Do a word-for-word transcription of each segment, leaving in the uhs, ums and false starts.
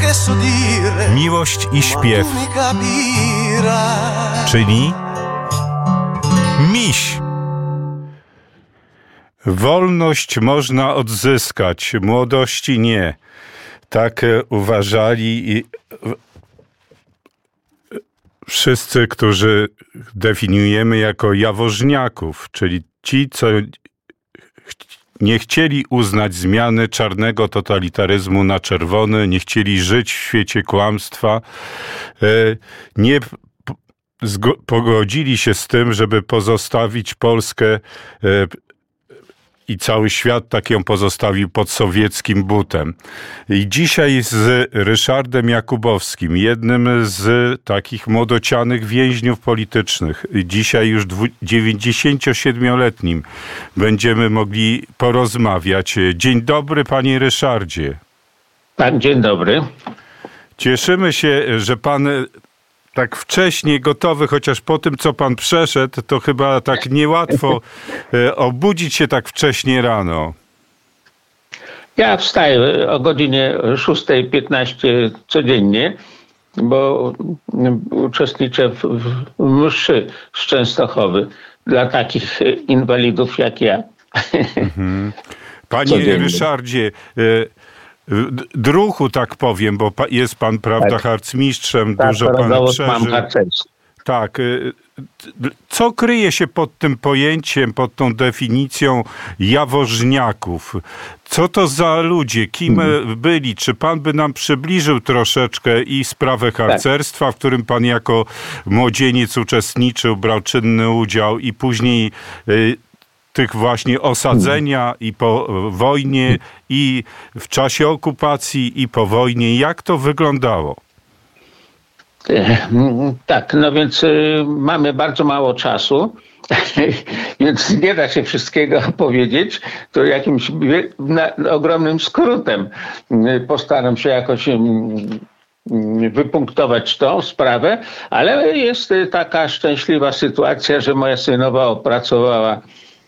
Miłość i śpiew, czyli miś. Wolność można odzyskać, młodości nie. Tak uważali i wszyscy, którzy definiujemy jako jawożniaków, czyli ci, co nie chcieli uznać zmiany czarnego totalitaryzmu na czerwony, nie chcieli żyć w świecie kłamstwa, nie pogodzili się z tym, żeby pozostawić Polskę i cały świat tak ją pozostawił pod sowieckim butem. I dzisiaj z Ryszardem Jakubowskim, jednym z takich młodocianych więźniów politycznych, dzisiaj już dziewięćdziesięciosiedmioletnim, będziemy mogli porozmawiać. Dzień dobry, panie Ryszardzie. Tak, dzień dobry. Cieszymy się, że pan tak wcześnie gotowy, chociaż po tym, co pan przeszedł, to chyba tak niełatwo obudzić się tak wcześnie rano. Ja wstaję o godzinie szósta piętnaście codziennie, bo uczestniczę w, w mszy z Częstochowy dla takich inwalidów jak ja. Mhm. Panie codziennie. Ryszardzie, druhu, tak powiem, bo jest pan, prawda, tak. harcmistrzem, tak, dużo pan przeżył. Mam harcerstwo. Tak. Co kryje się pod tym pojęciem, pod tą definicją jawożniaków? Co to za ludzie? Kim hmm. byli? Czy pan by nam przybliżył troszeczkę i sprawę harcerstwa, tak. w którym pan jako młodzieniec uczestniczył, brał czynny udział i później tych właśnie osadzenia i po wojnie, i w czasie okupacji, i po wojnie. Jak to wyglądało? Tak, no więc y, mamy bardzo mało czasu, więc nie da się wszystkiego powiedzieć. To jakimś na, ogromnym skrótem postaram się jakoś y, wypunktować tą sprawę, ale jest taka szczęśliwa sytuacja, że moja synowa opracowała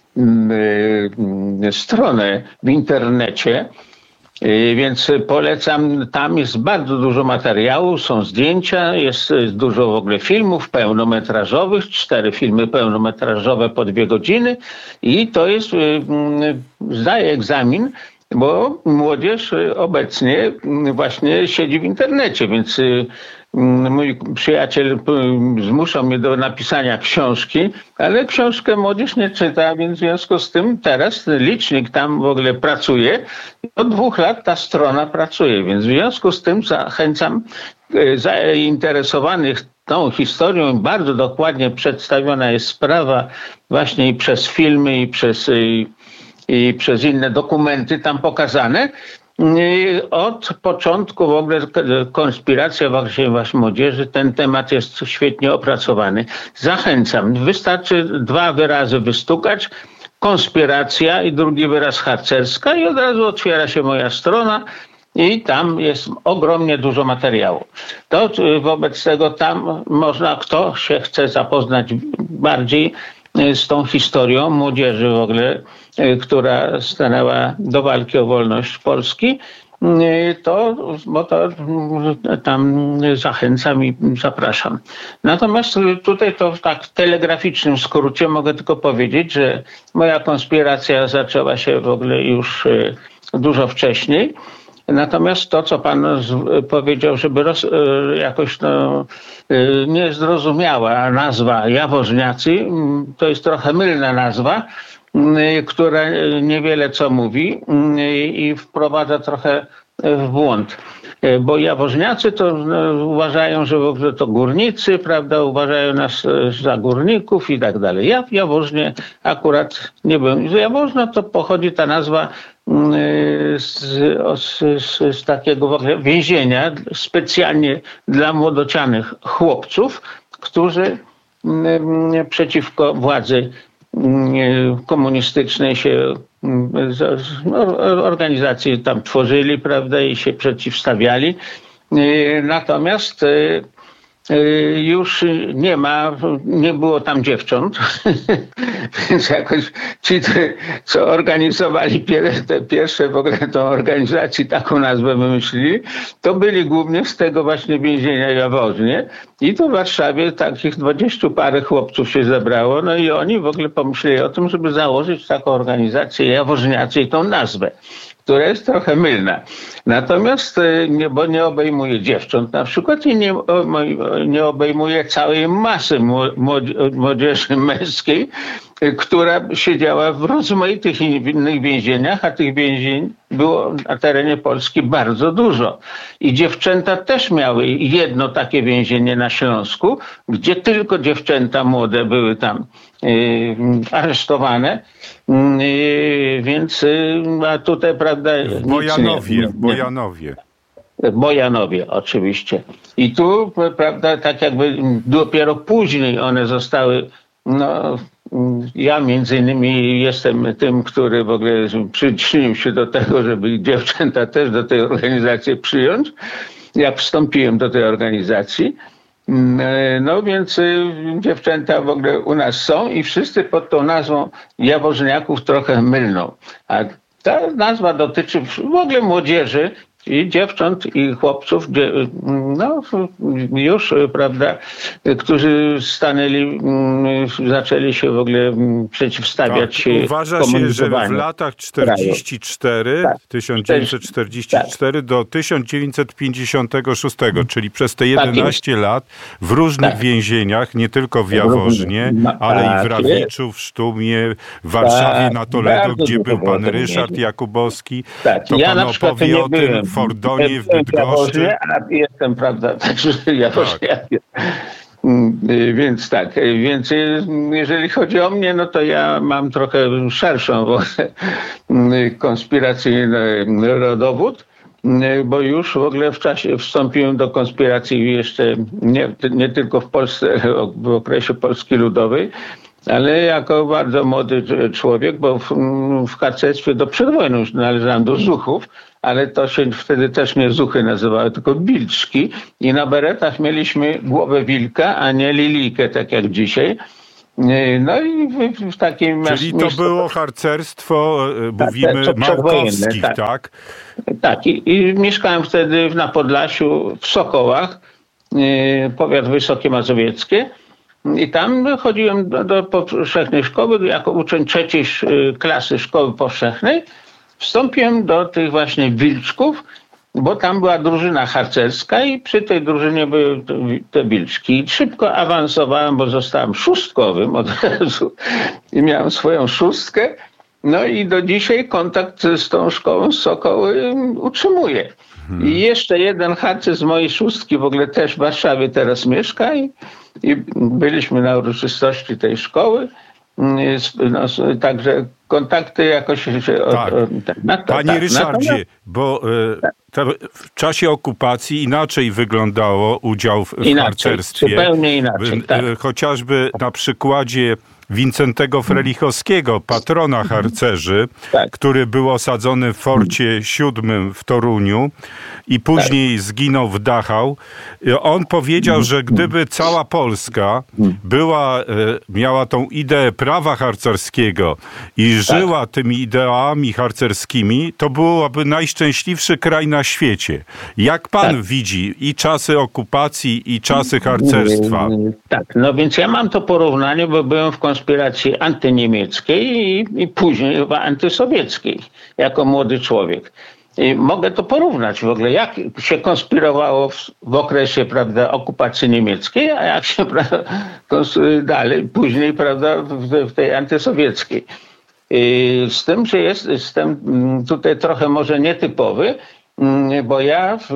stronę w internecie, więc polecam. Tam jest bardzo dużo materiału, są zdjęcia, jest dużo w ogóle filmów pełnometrażowych, cztery filmy pełnometrażowe po dwie godziny i to jest, zdaje egzamin, bo młodzież obecnie właśnie siedzi w internecie, więc mój przyjaciel zmuszał mnie do napisania książki, ale książkę młodzież nie czyta, więc w związku z tym teraz licznik tam w ogóle pracuje. Od dwóch lat ta strona pracuje, więc w związku z tym zachęcam zainteresowanych tą historią. Bardzo dokładnie przedstawiona jest sprawa właśnie i przez filmy, i przez, i, i przez inne dokumenty tam pokazane. Od początku w ogóle konspiracja właśnie młodzieży, ten temat jest świetnie opracowany. Zachęcam. Wystarczy dwa wyrazy wystukać. Konspiracja i drugi wyraz harcerska i od razu otwiera się moja strona i tam jest ogromnie dużo materiału. To wobec tego tam można, kto się chce zapoznać bardziej z tą historią młodzieży w ogóle, która stanęła do walki o wolność Polski, to, bo to tam zachęcam i zapraszam. Natomiast tutaj to w tak telegraficznym skrócie mogę tylko powiedzieć, że moja konspiracja zaczęła się w ogóle już dużo wcześniej. Natomiast to, co pan powiedział, żeby roz, jakoś no, niezrozumiała nazwa jawożniacy, to jest trochę mylna nazwa, która niewiele co mówi i wprowadza trochę w błąd. Bo jawożniacy to uważają, że w ogóle to górnicy, prawda, uważają nas za górników i tak dalej. Ja w Jaworznie akurat nie byłem. Z Jaworzna to pochodzi ta nazwa z, z, z takiego w ogóle więzienia specjalnie dla młodocianych chłopców, którzy przeciwko władzy komunistycznej się organizacje tam tworzyli, prawda, i się przeciwstawiali. Natomiast już nie ma, nie było tam dziewcząt, więc jakoś ci, co organizowali te pierwsze w ogóle tą organizacji, taką nazwę wymyślili, to byli głównie z tego właśnie więzienia Jaworznie i to w Warszawie takich dwadzieścia parę chłopców się zebrało, no i oni w ogóle pomyśleli o tym, żeby założyć taką organizację Jaworzniacy i tą nazwę, która jest trochę mylna. Natomiast, nie, bo nie obejmuje dziewcząt na przykład i nie, nie obejmuje całej masy młodzieży męskiej, która siedziała w rozmaitych innych więzieniach, a tych więzień było na terenie Polski bardzo dużo. I dziewczęta też miały jedno takie więzienie na Śląsku, gdzie tylko dziewczęta młode były tam y, aresztowane. Y, więc y, a tutaj, prawda... W Bojanowie, nie, nie, w Bojanowie. W Bojanowie, oczywiście. I tu, prawda, tak jakby dopiero później one zostały, no... Ja między innymi jestem tym, który w ogóle przyczynił się do tego, żeby dziewczęta też do tej organizacji przyjąć. Ja wstąpiłem do tej organizacji. No więc dziewczęta w ogóle u nas są i wszyscy pod tą nazwą Jaworzniaków trochę mylną. A ta nazwa dotyczy w ogóle młodzieży, i dziewcząt, i chłopców, no już, prawda, którzy stanęli, zaczęli się w ogóle przeciwstawiać. Tak, uważa się, że w latach czterdziestym czwartym, tak, tysiąc dziewięćset czterdziesty czwarty tak. do tysiąc dziewięćset pięćdziesiątego szóstego, czyli przez te jedenaście tak lat w różnych tak. więzieniach, nie tylko w Jaworznie, ale tak, i w Rawiczu, w Sztumie, w Warszawie tak, na Toledo, gdzie był pan Ryszard Jakubowski. Tak. To ja pan opowie o tym, w Fordonie, w Bydgoszczy. A jestem, prawda, także Jaworzniakiem. Tak. Więc tak, więc jeżeli chodzi o mnie, no to ja mam trochę szerszą konspiracyjny rodowód, bo już w ogóle w czasie wstąpiłem do konspiracji jeszcze nie, nie tylko w Polsce, w okresie Polski Ludowej, ale jako bardzo młody człowiek, bo w, w harcerstwie do przed wojną już należałem do zuchów, ale to się wtedy też nie zuchy nazywały, tylko bilczki. I na beretach mieliśmy głowę wilka, a nie lilijkę, tak jak dzisiaj. No i w, w takim... Czyli to było harcerstwo, mówimy, tak, małkowskich, tak? Tak, tak. I, i mieszkałem wtedy na Podlasiu, w Sokołach, powiat Wysokie Mazowieckie. I tam chodziłem do, do powszechnej szkoły, jako uczeń trzeciej klasy szkoły powszechnej. Wstąpiłem do tych właśnie wilczków, bo tam była drużyna harcerska i przy tej drużynie były te wilczki. I szybko awansowałem, bo zostałem szóstkowym od razu i miałem swoją szóstkę. No i do dzisiaj kontakt z tą szkołą z Sokoły utrzymuję. Hmm. I jeszcze jeden harcerz z mojej szóstki w ogóle też w Warszawie teraz mieszka i, i byliśmy na uroczystości tej szkoły. No, także kontakty jakoś się... Tak. O, o, tak, to, Panie tak. Ryszardzie, Natomiast... bo tak. to w czasie okupacji inaczej wyglądało udział w, w harcerstwie. Zupełnie inaczej, tak. Chociażby na przykładzie Wincentego Frelichowskiego, patrona harcerzy, tak. który był osadzony w Forcie siódmym w Toruniu i później tak. zginął w Dachau. On powiedział, że gdyby cała Polska była, miała tą ideę prawa harcerskiego i żyła tak. tymi ideałami harcerskimi, to byłoby najszczęśliwszy kraj na świecie. Jak pan tak. widzi i czasy okupacji, i czasy harcerstwa? Tak, no więc ja mam to porównanie, bo byłem w konspiracji antyniemieckiej i, i później antysowieckiej jako młody człowiek. I mogę to porównać w ogóle, jak się konspirowało w, w okresie, prawda, okupacji niemieckiej, a jak się prawda, dalej, później, prawda, w, w tej antysowieckiej. I z tym, że jest, jestem tutaj trochę może nietypowy, bo ja w,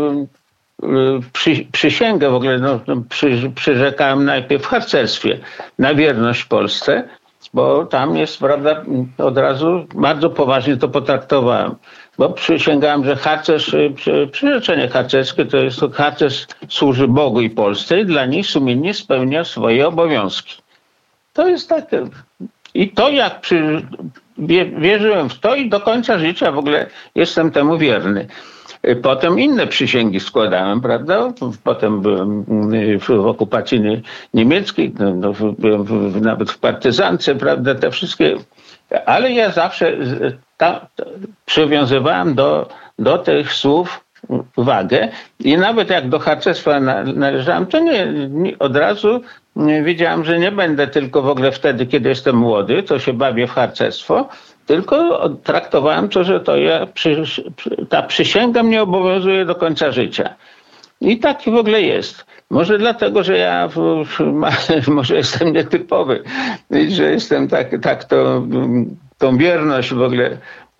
Przy, przysięgę w ogóle no, przy, przyrzekałem najpierw w harcerstwie na wierność Polsce, bo tam jest, prawda, od razu bardzo poważnie to potraktowałem. Bo przysięgałem, że harcerz, przy, przyrzeczenie harcerskie to jest to harcerz służy Bogu i Polsce i dla niej sumiennie spełnia swoje obowiązki. To jest takie. I to jak przy, wierzyłem w to i do końca życia w ogóle jestem temu wierny. Potem inne przysięgi składałem, prawda? Potem byłem w okupacji niemieckiej, no, byłem w, nawet w partyzance, prawda? Te wszystkie. Ale ja zawsze ta, przywiązywałem do, do tych słów wagę i nawet jak do harcerstwa należałem, to nie, nie od razu wiedziałem, że nie będę tylko w ogóle wtedy, kiedy jestem młody, to się bawię w harcerstwo, tylko traktowałem to, że to ja, przy, ta przysięga mnie obowiązuje do końca życia. I tak w ogóle jest. Może dlatego, że ja w, w, może jestem nietypowy, że jestem tak, tak to, tą wierność w ogóle,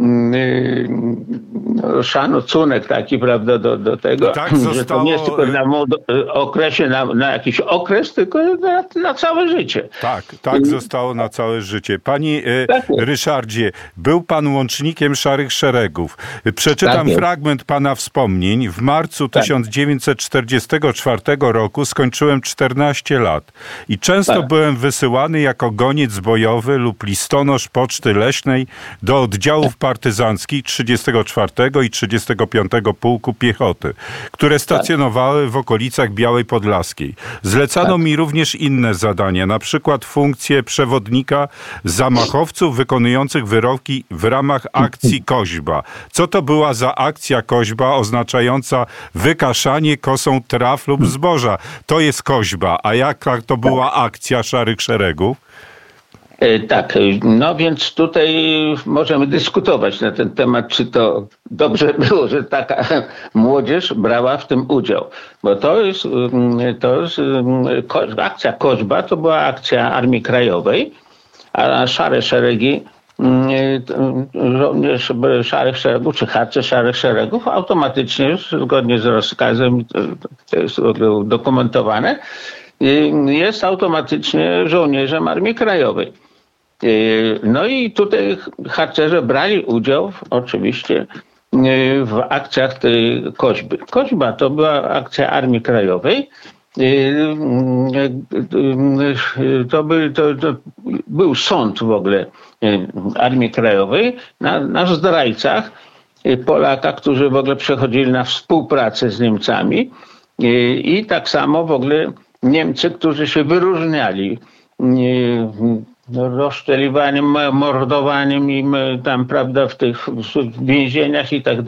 no, szacunek taki, prawda, do, do tego, tak zostało... że to nie jest tylko na okresie, na, na jakiś okres, tylko na, na całe życie. Tak, tak zostało na całe życie. Panie tak Ryszardzie, był pan łącznikiem Szarych Szeregów. Przeczytam tak fragment pana wspomnień. W marcu tak. tysiąc dziewięćset czterdziestego czwartego roku skończyłem czternaście lat i często tak. byłem wysyłany jako goniec bojowy lub listonosz Poczty Leśnej do oddziałów partyzanckich trzydziestego czwartego i trzydziestego piątego Pułku Piechoty, które stacjonowały w okolicach Białej Podlaskiej. Zlecano tak. mi również inne zadania, na przykład funkcję przewodnika zamachowców wykonujących wyrobki w ramach akcji Koźba. Co to była za akcja Koźba oznaczająca wykaszanie kosą traw lub zboża? To jest Koźba. A jaka to była akcja Szarych Szeregów? Tak, no więc tutaj możemy dyskutować na ten temat, czy to dobrze było, że taka młodzież brała w tym udział. Bo to jest, to jest akcja Koźba, to była akcja Armii Krajowej, a Szare Szeregi, żołnierz Szarych Szeregów, czy harcerz Szarych Szeregów automatycznie, zgodnie z rozkazem, to jest udokumentowane, jest automatycznie żołnierzem Armii Krajowej. No i tutaj harcerze brali udział oczywiście w akcjach tej Koźby. Koźba to była akcja Armii Krajowej. To był, to, to był sąd w ogóle Armii Krajowej na, na zdrajcach Polaka, którzy w ogóle przechodzili na współpracę z Niemcami i tak samo w ogóle Niemcy, którzy się wyróżniali rozszczeliwaniem, mordowaniem im tam, prawda, w tych więzieniach i tak dalej.